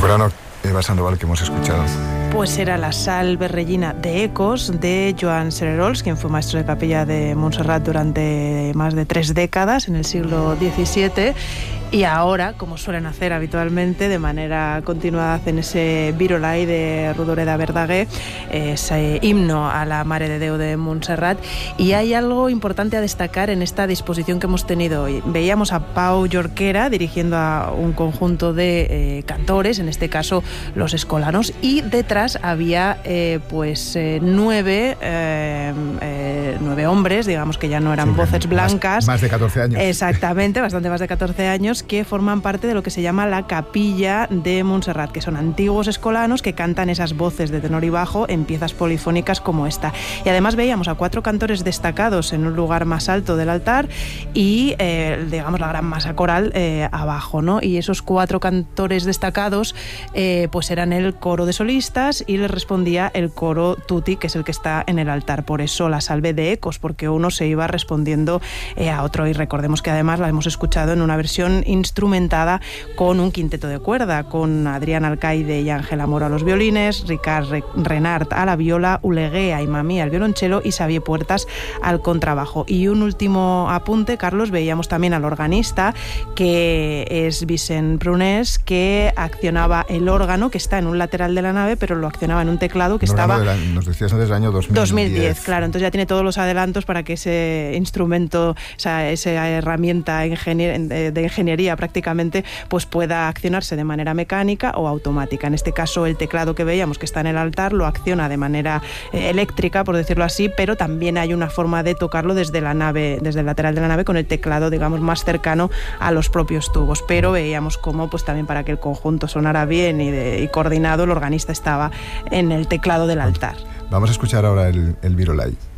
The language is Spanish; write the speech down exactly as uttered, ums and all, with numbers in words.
Recuérdanos, Eva Sandoval, que hemos escuchado. Pues era la Salve Regina de Ecos de Joan Cererols, quien fue maestro de capilla de Montserrat durante más de tres décadas en el siglo diecisiete. Y ahora, como suelen hacer habitualmente, de manera continuada hacen ese Virolai de Rodoreda Verdaguer, ese himno a la Mare de Déu de Montserrat. Y hay algo importante a destacar en esta disposición que hemos tenido hoy. Veíamos a Pau Jorquera dirigiendo a un conjunto de eh, cantores, en este caso los escolanos, y detrás había eh, pues eh, nueve, eh, eh, nueve hombres, digamos que ya no eran sí, voces blancas. Más, más de catorce años. Exactamente, bastante más de catorce años, que forman parte de lo que se llama la Capilla de Montserrat, que son antiguos escolanos que cantan esas voces de tenor y bajo en piezas polifónicas como esta. Y además veíamos a cuatro cantores destacados en un lugar más alto del altar y, eh, digamos, la gran masa coral eh, abajo, ¿no? Y esos cuatro cantores destacados eh, pues eran el coro de solistas y les respondía el coro tutti, que es el que está en el altar. Por eso la Salve de Ecos, porque uno se iba respondiendo eh, a otro. Y recordemos que además la hemos escuchado en una versión instrumentada con un quinteto de cuerda, con Adrián Alcaide y Ángela Moro a los violines, Ricard Renart a la viola, Uleguea y Mamí al violonchelo y Xavier Puertas al contrabajo. Y un último apunte, Carlos, veíamos también al organista, que es Vicent Prunés, que accionaba el órgano, que está en un lateral de la nave, pero lo accionaba en un teclado que el estaba... La, nos decías antes del año dos mil diez. dos mil diez, claro. Entonces ya tiene todos los adelantos para que ese instrumento, o sea, esa herramienta ingenier- de ingeniería prácticamente, pues pueda accionarse de manera mecánica o automática. En este caso, el teclado que veíamos que está en el altar lo acciona de manera eh, eléctrica, por decirlo así, pero también hay una forma de tocarlo desde la nave, desde el lateral de la nave, con el teclado, digamos, más cercano a los propios tubos. Pero veíamos cómo, pues también para que el conjunto sonara bien y, de, y coordinado, el organista estaba en el teclado del altar. Vamos a escuchar ahora el, el Virolai.